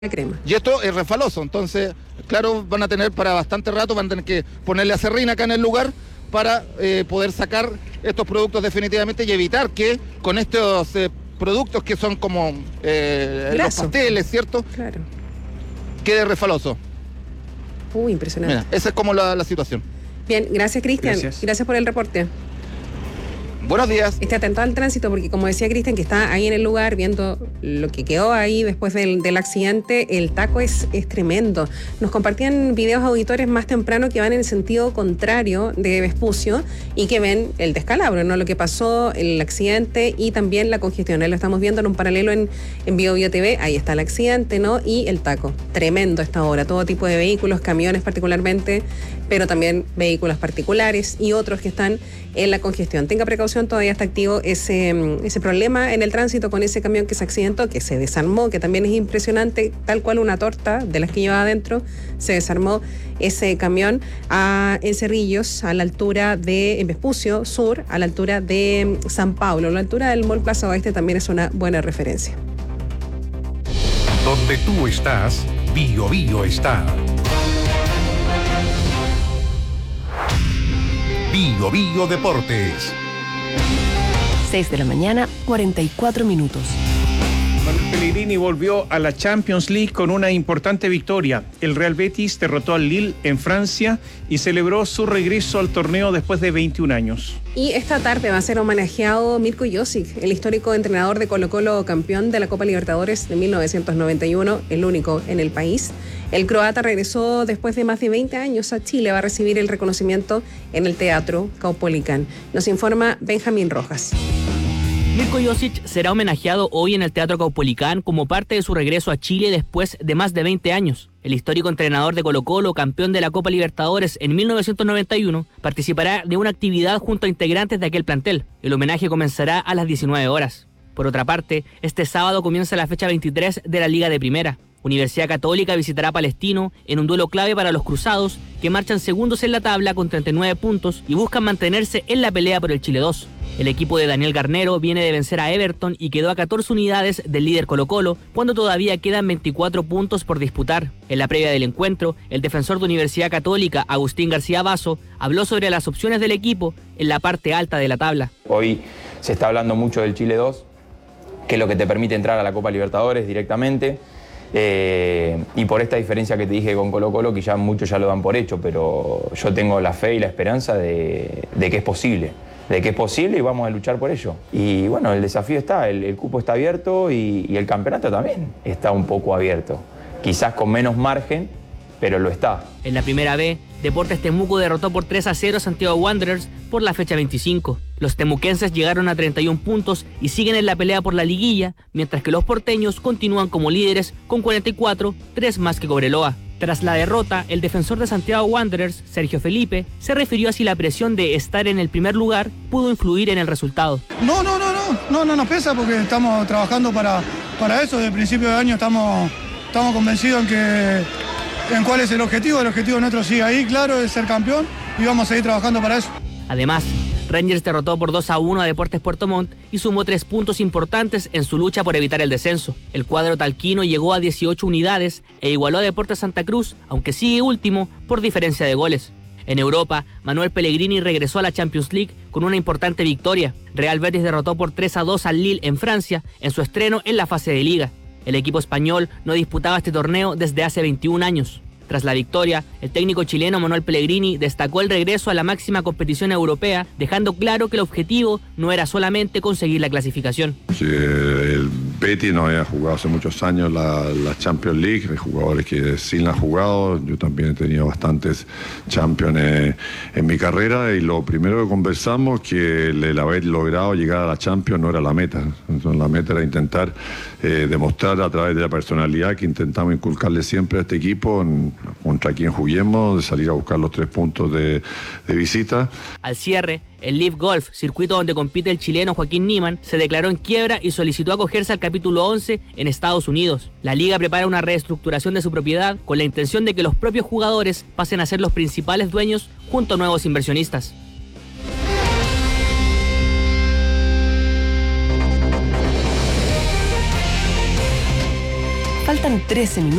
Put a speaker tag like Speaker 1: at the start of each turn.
Speaker 1: la crema.
Speaker 2: Y esto es refaloso, entonces, claro, van a tener para bastante rato, van a tener que ponerle aserrín acá en el lugar para poder sacar estos productos definitivamente y evitar que con estos productos que son como los pasteles, ¿cierto?
Speaker 1: Claro.
Speaker 2: Quede refaloso.
Speaker 1: Impresionante.
Speaker 2: Mira, esa es como la situación.
Speaker 1: Bien, gracias, Cristian. Gracias por el reporte.
Speaker 2: Buenos días.
Speaker 1: Esté atento al tránsito porque, como decía Cristian, que está ahí en el lugar viendo lo que quedó ahí después del accidente, el taco es tremendo. Nos compartían videos auditores más temprano que van en el sentido contrario de Vespucio y que ven el descalabro, ¿no? Lo que pasó, el accidente y también la congestión. Ahí lo estamos viendo en un paralelo en Bio TV. Ahí está el accidente, ¿no? Y el taco. Tremendo a esta hora. Todo tipo de vehículos, camiones particularmente, pero también vehículos particulares y otros que están en la congestión. Tenga precaución, todavía está activo ese problema en el tránsito con ese camión que se accidentó, que se desarmó, que también es impresionante, tal cual una torta de las que llevaba adentro, se desarmó ese camión en Cerrillos, a la altura en Vespucio Sur, a la altura de San Pablo, a la altura del Mall Plaza Oeste también es una buena referencia.
Speaker 3: Donde tú estás, Bio Bio está. Bio Bio Deportes.
Speaker 4: 6 de la mañana, 44 minutos.
Speaker 5: Manuel Pellegrini volvió a la Champions League con una importante victoria. El Real Betis derrotó al Lille en Francia y celebró su regreso al torneo después de 21 años.
Speaker 1: Y esta tarde va a ser homenajeado Mirko Josic, el histórico entrenador de Colo-Colo, campeón de la Copa Libertadores de 1991, el único en el país. El croata regresó después de más de 20 años a Chile, va a recibir el reconocimiento en el Teatro Caupolicán. Nos informa Benjamín Rojas.
Speaker 6: Mirko Josic será homenajeado hoy en el Teatro Caupolicán como parte de su regreso a Chile después de más de 20 años. El histórico entrenador de Colo-Colo, campeón de la Copa Libertadores en 1991, participará de una actividad junto a integrantes de aquel plantel. El homenaje comenzará a las 19 horas. Por otra parte, este sábado comienza la fecha 23 de la Liga de Primera. Universidad Católica visitará a Palestino en un duelo clave para los cruzados, que marchan segundos en la tabla con 39 puntos y buscan mantenerse en la pelea por el Chile 2. El equipo de Daniel Garnero viene de vencer a Everton y quedó a 14 unidades del líder Colo-Colo, cuando todavía quedan 24 puntos por disputar. En la previa del encuentro, el defensor de Universidad Católica, Agustín García Basso, habló sobre las opciones del equipo en la parte alta de la tabla.
Speaker 7: Hoy se está hablando mucho del Chile 2, que es lo que te permite entrar a la Copa Libertadores directamente. Y por esta diferencia que te dije con Colo-Colo, que ya muchos ya lo dan por hecho, pero yo tengo la fe y la esperanza de que es posible. Y vamos a luchar por ello. Y bueno, el desafío está, el cupo está abierto y el campeonato también está un poco abierto. Quizás con menos margen, pero lo está.
Speaker 6: En la primera B, Deportes Temuco derrotó por 3-0 a Santiago Wanderers por la fecha 25. Los temuquenses llegaron a 31 puntos y siguen en la pelea por la liguilla, mientras que los porteños continúan como líderes con 44, 3 más que Cobreloa. Tras la derrota, el defensor de Santiago Wanderers, Sergio Felipe, se refirió a si la presión de estar en el primer lugar pudo influir en el resultado.
Speaker 8: No nos pesa porque estamos trabajando para eso. Desde el principio de año estamos convencidos en cuál es el objetivo. El objetivo nuestro sigue ahí, claro, es ser campeón y vamos a seguir trabajando para eso.
Speaker 6: Además, Rangers derrotó por 2-1 a Deportes Puerto Montt y sumó 3 puntos importantes en su lucha por evitar el descenso. El cuadro talquino llegó a 18 unidades e igualó a Deportes Santa Cruz, aunque sigue último por diferencia de goles. En Europa, Manuel Pellegrini regresó a la Champions League con una importante victoria. Real Betis derrotó por 3-2 al Lille en Francia en su estreno en la fase de liga. El equipo español no disputaba este torneo desde hace 21 años. Tras la victoria, el técnico chileno Manuel Pellegrini destacó el regreso a la máxima competición europea, dejando claro que el objetivo no era solamente conseguir la clasificación.
Speaker 9: Sí, el Betis no había jugado hace muchos años la Champions League, hay jugadores que sí la han jugado, yo también he tenido bastantes Champions en mi carrera y lo primero que conversamos que el haber logrado llegar a la Champions no era la meta. Entonces, la meta era intentar demostrar a través de la personalidad que intentamos inculcarle siempre a este equipo contra quien juguemos, de salir a buscar los 3 puntos de visita.
Speaker 6: Al cierre, el Live Golf, circuito donde compite el chileno Joaquín Niemann, se declaró en quiebra y solicitó acogerse al capítulo 11 en Estados Unidos. La liga prepara una reestructuración de su propiedad con la intención de que los propios jugadores pasen a ser los principales dueños junto a nuevos inversionistas.
Speaker 4: Faltan 13 minutos.